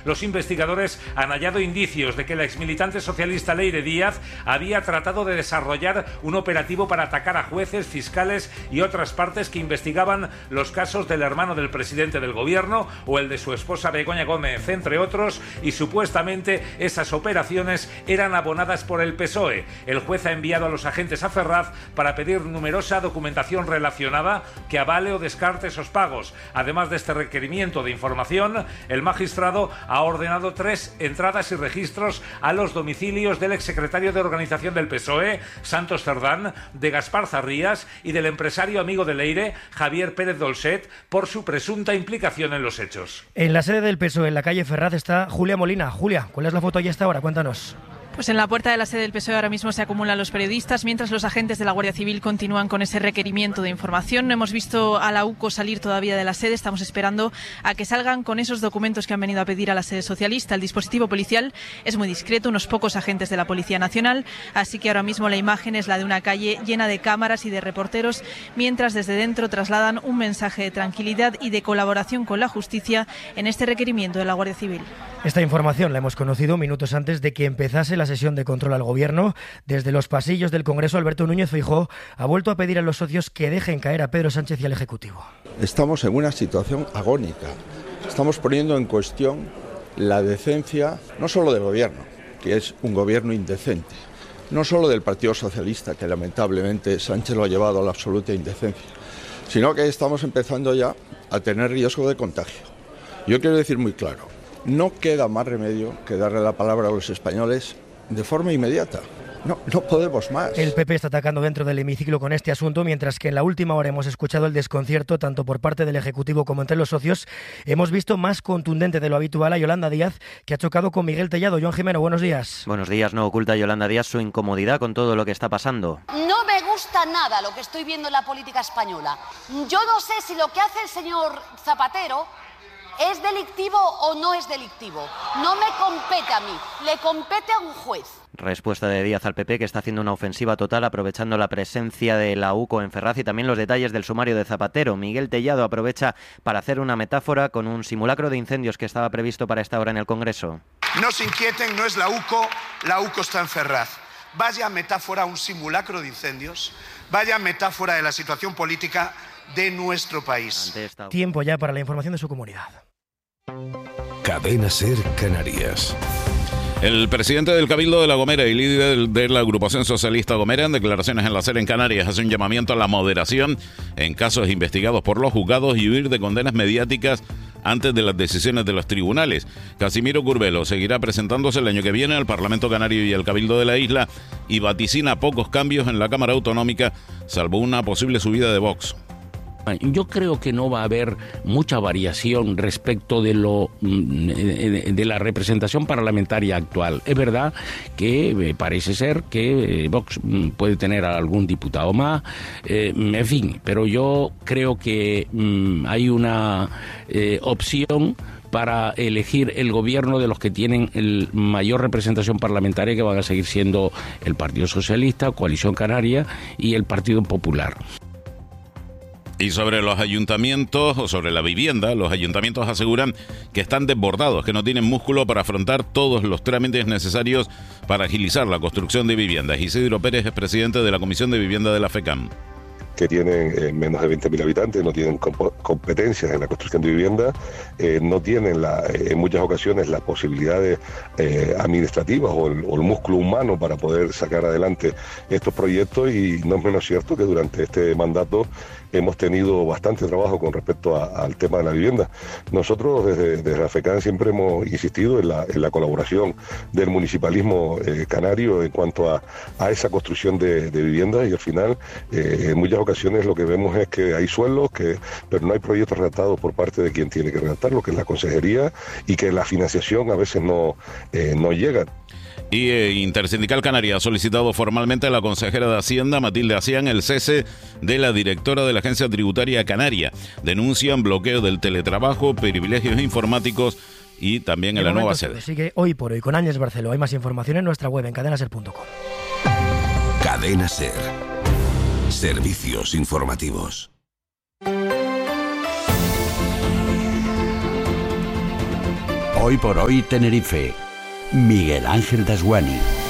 los investigadores han hallado indicios de que la exmilitante socialista Leire Díaz había tratado de desarrollar un operativo para atacar a jueces, fiscales y otras partes que investigaban los casos del hermano del presidente del gobierno o el de su esposa Begoña Gómez, entre otros, y supuestamente esas operaciones eran abonadas por el PSOE. El juez ha enviado a los agentes a Ferraz para pedir numerosa documentación relacionada que avale o descarte esos pagos. Además de este requerimiento de información, el magistrado ha ordenado 3 entradas y registros a los domicilios del exsecretario de organización del PSOE, Santos Cerdán, de Gaspar Zarrías y del empresario amigo de Leire, Javier Pérez Dolcet, por su presunta implicación en los hechos. En la sede del PSOE, en la calle Ferraz, está Julia Molina. Julia, ¿cuál es la foto allí hasta ahora? Cuéntanos. Pues en la puerta de la sede del PSOE ahora mismo se acumulan los periodistas, mientras los agentes de la Guardia Civil continúan con ese requerimiento de información. No hemos visto a la UCO salir todavía de la sede, estamos esperando a que salgan con esos documentos que han venido a pedir a la sede socialista. El dispositivo policial es muy discreto, unos pocos agentes de la Policía Nacional, así que ahora mismo la imagen es la de una calle llena de cámaras y de reporteros, mientras desde dentro trasladan un mensaje de tranquilidad y de colaboración con la justicia en este requerimiento de la Guardia Civil. Esta información la hemos conocido minutos antes de que empezase la sesión de control al Gobierno. Desde los pasillos del Congreso, Alberto Núñez Feijóo ha vuelto a pedir a los socios que dejen caer a Pedro Sánchez y al Ejecutivo. Estamos en una situación agónica. Estamos poniendo en cuestión la decencia, no solo del Gobierno, que es un Gobierno indecente, no solo del Partido Socialista, que lamentablemente Sánchez lo ha llevado a la absoluta indecencia, sino que estamos empezando ya a tener riesgo de contagio. Yo quiero decir muy claro, no queda más remedio que darle la palabra a los españoles de forma inmediata. No podemos más. El PP está atacando dentro del hemiciclo con este asunto, mientras que en la última hora hemos escuchado el desconcierto tanto por parte del Ejecutivo como entre los socios. Hemos visto más contundente de lo habitual a Yolanda Díaz, que ha chocado con Miguel Tellado. Joan Jimeno, buenos días. Buenos días. No oculta Yolanda Díaz su incomodidad con todo lo que está pasando. No me gusta nada lo que estoy viendo en la política española. Yo no sé si lo que hace el señor Zapatero ¿es delictivo o no es delictivo? No me compete a mí, le compete a un juez. Respuesta de Díaz al PP, que está haciendo una ofensiva total aprovechando la presencia de la UCO en Ferraz y también los detalles del sumario de Zapatero. Miguel Tellado aprovecha para hacer una metáfora con un simulacro de incendios que estaba previsto para esta hora en el Congreso. No se inquieten, no es la UCO está en Ferraz. Vaya metáfora, un simulacro de incendios, vaya metáfora de la situación política de nuestro país. Tiempo ya para la información de su comunidad. Cadena Ser Canarias. El presidente del Cabildo de La Gomera y líder de la agrupación socialista Gomera, en declaraciones en la SER en Canarias, hace un llamamiento a la moderación en casos investigados por los juzgados y huir de condenas mediáticas antes de las decisiones de los tribunales. Casimiro Curbelo seguirá presentándose el año que viene al Parlamento Canario y al Cabildo de la isla y vaticina pocos cambios en la Cámara Autonómica, salvo una posible subida de Vox. Yo creo que no va a haber mucha variación respecto de la representación parlamentaria actual. Es verdad que parece ser que Vox puede tener algún diputado más, en fin, pero yo creo que hay una opción para elegir el gobierno de los que tienen el mayor representación parlamentaria, que van a seguir siendo el Partido Socialista, Coalición Canaria y el Partido Popular. Y sobre los ayuntamientos, o sobre la vivienda, los ayuntamientos aseguran que están desbordados, que no tienen músculo para afrontar todos los trámites necesarios para agilizar la construcción de viviendas. Isidro Pérez es presidente de la Comisión de Vivienda de la FECAM. Que tienen menos de 20.000 habitantes, no tienen competencias en la construcción de vivienda, no tienen en muchas ocasiones las posibilidades administrativas o el músculo humano para poder sacar adelante estos proyectos, y no es menos cierto que durante este mandato hemos tenido bastante trabajo con respecto al tema de la vivienda. Nosotros desde la FECAN siempre hemos insistido en la colaboración del municipalismo canario en cuanto a esa construcción de viviendas, y al final en muchas ocasiones lo que vemos es que hay suelos, pero no hay proyectos redactados por parte de quien tiene que redactarlo, que es la consejería, y que la financiación a veces no llega. Y Intersindical Canaria ha solicitado formalmente a la consejera de Hacienda, Matilde Acián, el cese de la directora de la Agencia Tributaria Canaria. Denuncian bloqueo del teletrabajo, privilegios informáticos y también en la nueva sede. Sigue Hoy por Hoy con Áñez Barceló. Hay más información en nuestra web en cadenaser.com. Cadena Ser. Servicios informativos. Hoy por hoy Tenerife. Miguel Ángel Dasguani.